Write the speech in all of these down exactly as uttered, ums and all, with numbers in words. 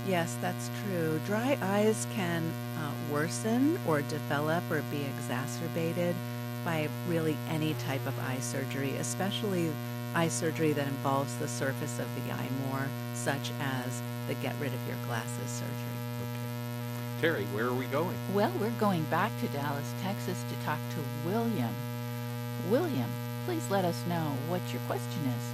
Yes, that's true. Dry eyes can uh, worsen or develop or be exacerbated by really any type of eye surgery, especially eye surgery that involves the surface of the eye more, such as the get rid of your glasses surgery. Okay. Terry, where are we going? Well, we're going back to Dallas, Texas to talk to William. William, please let us know what your question is.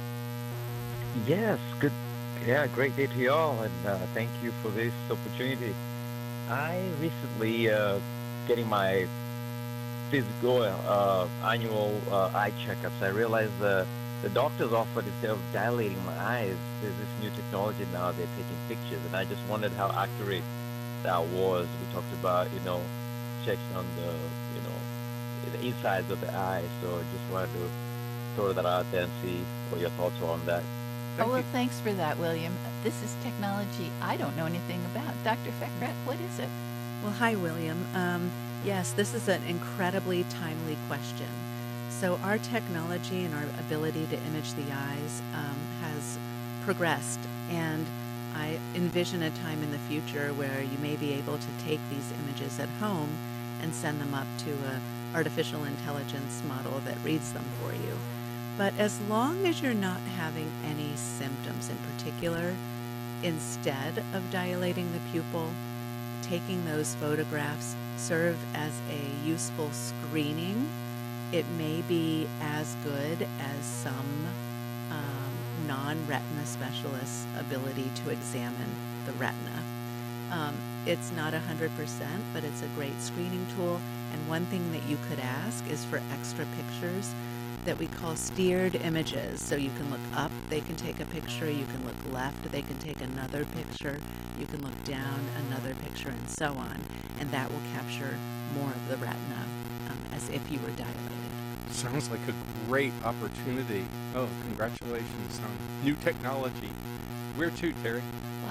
Yes, good. Yeah, great day to y'all, and uh, thank you for this opportunity. I recently uh, getting my physical uh, annual uh, eye checkups. I realized the the doctor's offered instead of dilating my eyes, there's this new technology now. They're taking pictures, and I just wondered how accurate that was. We talked about you know checking on the you know the insides of the eye, so I just wanted to throw that out there and see what your thoughts are on that. Oh, Thank well, you. thanks for that, William. This is technology I don't know anything about. Doctor Feckrat, what is it? Well, hi, William. Um, yes, this is an incredibly timely question. So, our technology and our ability to image the eyes um, has progressed, and I envision a time in the future where you may be able to take these images at home and send them up to a artificial intelligence model that reads them for you. But as long as you're not having any symptoms in particular, instead of dilating the pupil, taking those photographs serve as a useful screening. It may be as good as some um, non-retina specialists' ability to examine the retina. Um, it's not one hundred percent, but it's a great screening tool. And one thing that you could ask is for extra pictures that we call steered images. So you can look up, they can take a picture. You can look left, they can take another picture. You can look down, another picture, and so on. And that will capture more of the retina um, as if you were dilated. Sounds like a great opportunity. Oh, congratulations on new technology. Where to, Terry?